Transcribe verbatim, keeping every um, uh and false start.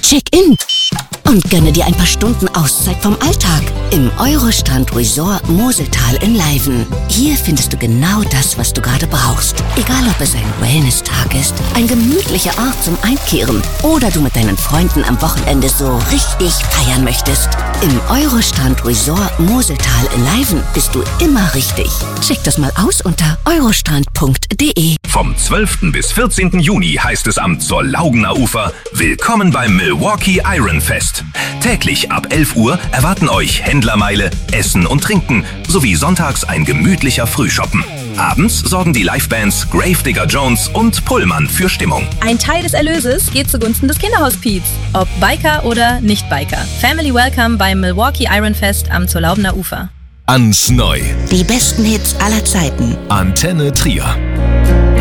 Check-in und gönne dir ein paar Stunden Auszeit vom Alltag im Eurostrand Resort Moseltal in Leiven. Hier findest du genau das, was du gerade brauchst. Egal, ob es ein Wellness-Tag ist, ein gemütlicher Ort zum Einkehren oder du mit deinen Freunden am Wochenende so richtig feiern möchtest. Im Eurostrand Resort Moseltal in Leiven bist du immer richtig. Check das mal aus unter eurostrand punkt de. Vom zwölften bis vierzehnten Juni heißt es am Zollaugener Ufer Willkommen beim Milwaukee Iron Fest. Täglich ab elf Uhr erwarten euch Händlermeile, Essen und Trinken sowie sonntags ein gemütlicher Frühshoppen. Abends sorgen die Livebands Gravedigger Jones und Pullman für Stimmung. Ein Teil des Erlöses geht zugunsten des Kinderhospiz. Ob Biker oder Nicht-Biker. Family Welcome beim Milwaukee Iron Fest am Zollaugener Ufer. Ans Neu. Die besten Hits aller Zeiten. Antenne Trier.